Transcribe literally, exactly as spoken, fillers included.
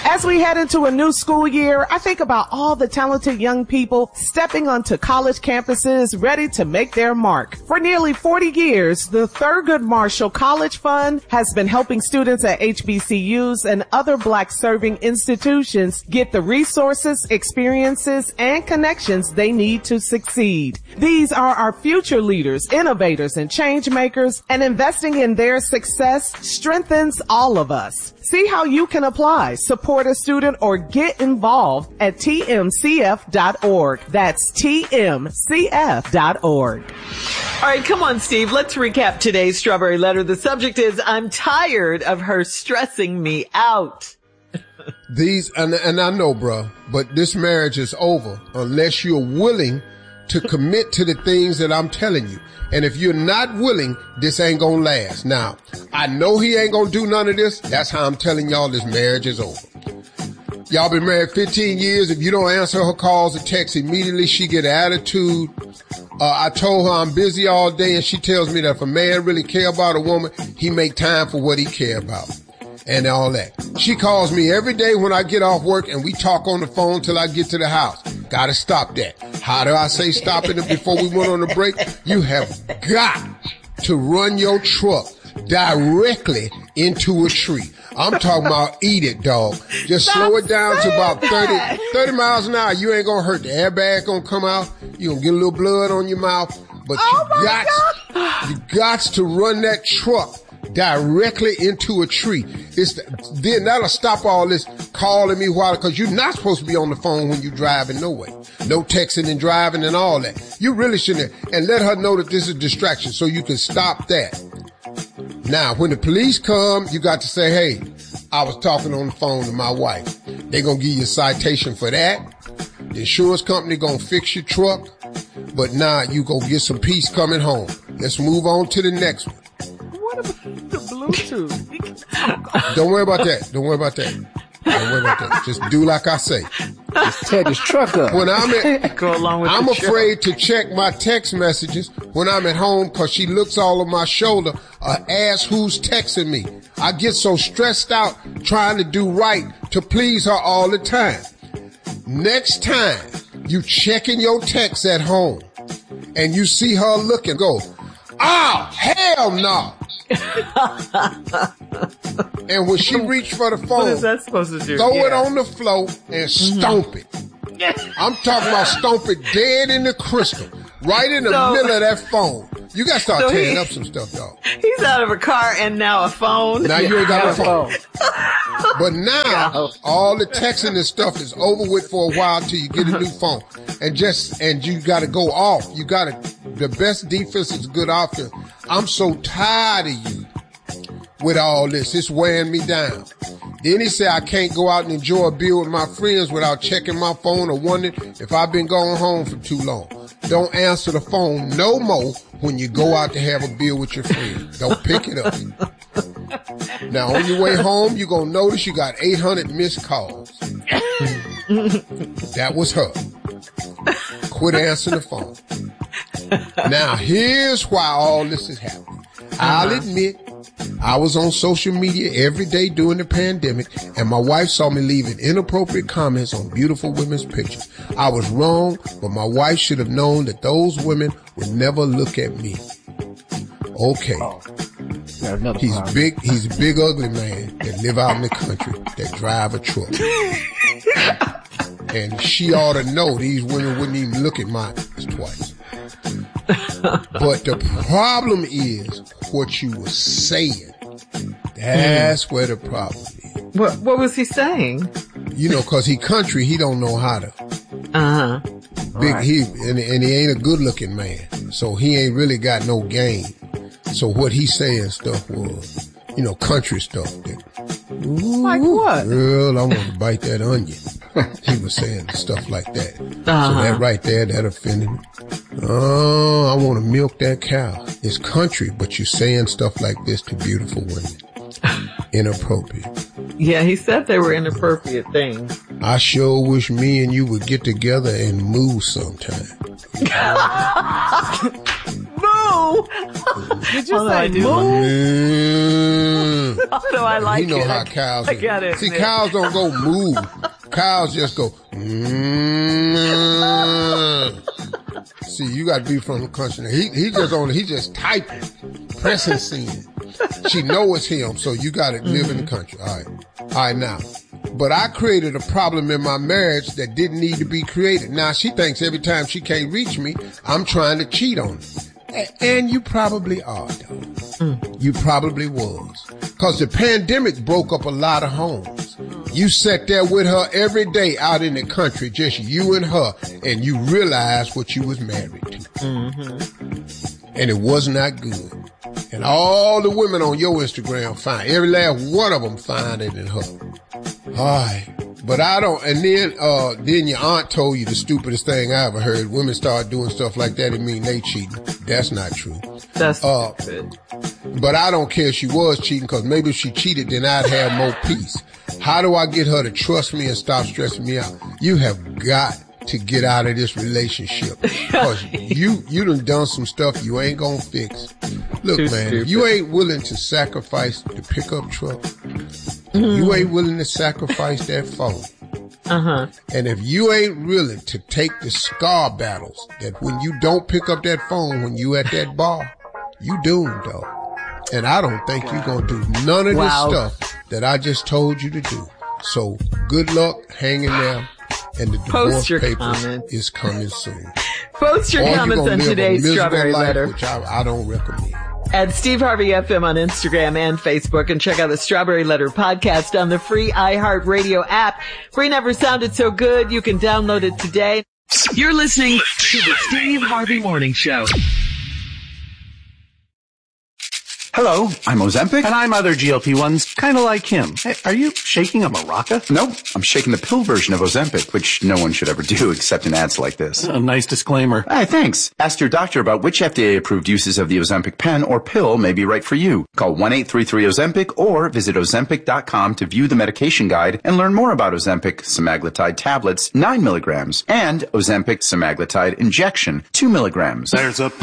As we head into a new school year, I think about all the talented young people stepping onto college campuses ready to make their mark. For nearly forty years, the Thurgood Marshall College Fund has been helping students at H B C Us and other Black-serving institutions get the resources, experiences, and connections they need to succeed. These are our future leaders, innovators, and change makers, and investing in their success strengthens all of us. See how you can apply, support a student, or get involved at T M C F dot org. That's T M C F dot org. All right, come on, Steve. Let's recap today's Strawberry Letter. The subject is, I'm tired of her stressing me out. These, and, and I know, bro, but this marriage is over unless you're willing to commit to the things that I'm telling you. And if you're not willing, this ain't gonna last. Now, I know he ain't gonna do none of this. That's how I'm telling y'all this marriage is over. Y'all been married fifteen years. If you don't answer her calls or texts immediately, she get an attitude. Uh, I told her I'm busy all day, and she tells me that if a man really care about a woman, he make time for what he care about and all that. She calls me every day when I get off work, and we talk on the phone till I get to the house. Gotta stop that. How do I say stopping it before we went on the break? You have got to run your truck directly into a tree. I'm talking about eat it, dog. Just Stop slow it down to about thirty, thirty miles an hour. You ain't gonna hurt. The airbag gonna come out. You gonna get a little blood on your mouth. But oh you got, you got to run that truck directly into a tree. It's the, then that'll stop all this calling me while, cause you're not supposed to be on the phone when you're driving no way. No texting and driving and all that. You really shouldn't. And let her know that this is a distraction so you can stop that. Now, when the police come, you got to say, hey, I was talking on the phone to my wife. They gonna give you a citation for that. The insurance company gonna fix your truck. But now you gonna get some peace coming home. Let's move on to the next one. What about the Bluetooth? Don't worry about that. Don't worry about that. Don't worry about that. Just do like I say. Just tear this truck up. When I'm at, Go along with I'm the afraid show. to check my text messages when I'm at home because she looks all on my shoulder or asks who's texting me. I get so stressed out trying to do right to please her all the time. Next time you checking your texts at home and you see her looking, go, oh, hell no. And when she reached for the phone, what is that supposed to do? Throw yeah. it on the floor and stomp mm-hmm. it. I'm talking about stomp it dead in the crystal, right in the so, middle of that phone. You got to start so tearing he, up some stuff, dog. He's out of a car and now a phone. Now you ain't got a phone. But now no. all the texting and stuff is over with for a while till you get a new phone, and just and you got to go off. You got to. The best defense is good offense. I'm so tired of you with all this. It's wearing me down. Then he said I can't go out and enjoy a beer with my friends without checking my phone or wondering if I've been going home for too long. Don't answer the phone no more when you go out to have a beer with your friends. Don't pick it up. Now, on your way home, you're going to notice you got eight hundred missed calls. That was her. Quit answering the phone. Now, here's why all this is happening. I'll admit, I was on social media every day during the pandemic, and my wife saw me leaving inappropriate comments on beautiful women's pictures. I was wrong, but my wife should have known that those women would never look at me. Okay. Oh, he's big, he's a big ugly man that live out in the country, that drive a truck. And she ought to know these women wouldn't even look at mine twice. But the problem is what you were saying. That's where the problem is. What What was he saying? You know, cause he country, he don't know how to. Uh-huh. Big, right. he, and, and he ain't a good looking man. So he ain't really got no game. So what he saying stuff was, you know, country stuff. That, like what? Girl, I want to bite that onion. He was saying stuff like that. Uh-huh. So that right there, that offended me. Oh, I want to milk that cow. It's country, but you're saying stuff like this to beautiful women. Inappropriate. Yeah, he said they were inappropriate things. I sure wish me and you would get together and move sometime. Move! moo. Did you Although say I do moo? Mm. Although I like You know it. how cows I got it. See, cows don't go moo. Cows just go, mm. See, you got to be from the country. He he just only he just typing, pressing send. She know it's him, so you got to mm-hmm. live in the country. All right, all right now. But I created a problem in my marriage that didn't need to be created. Now she thinks every time she can't reach me, I'm trying to cheat on her. A- and you probably are, though. Mm. You probably was. Cause the pandemic broke up a lot of homes. You sat there with her every day out in the country, just you and her, and you realized what you was married to. Mm-hmm. And it was not good. And all the women on your Instagram find, every last one of them find it in her. All right. But I don't, and then, uh, then your aunt told you the stupidest thing I ever heard. Women start doing stuff like that, it mean they cheating. That's not true. That's uh, stupid. But I don't care if she was cheating, cause maybe if she cheated, then I'd have more peace. How do I get her to trust me and stop stressing me out? You have got to get out of this relationship. Cause you, you done done some stuff you ain't gonna fix. Look, Too man, stupid. if you ain't willing to sacrifice the pickup truck, mm-hmm. you ain't willing to sacrifice that phone. Uh-huh. And if you ain't willing to take the scar battles that when you don't pick up that phone when you at that bar, you doomed, though. And I don't think you're gonna do none of Wow. this stuff that I just told you to do. So good luck hanging there. And the divorce your papers comments. is coming soon. Post your Or you're comments gonna on live a today's miserable Strawberry life, Letter which I, I don't recommend. at Steve Harvey F M on Instagram and Facebook, and check out the Strawberry Letter podcast on the free iHeartRadio app. Free never sounded so good. You can download it today. You're listening to the Steve Harvey Morning Show. Hello, I'm Ozempic. And I'm other G L P ones, kind of like him. Hey, are you shaking a maraca? Nope, I'm shaking the pill version of Ozempic, which no one should ever do except in ads like this. A nice disclaimer. Hey, thanks. Ask your doctor about which F D A-approved uses of the Ozempic pen or pill may be right for you. Call one eight three three Ozempic or visit Ozempic dot com to view the medication guide and learn more about Ozempic semaglutide tablets, nine milligrams, and Ozempic semaglutide injection, two milligrams. There's a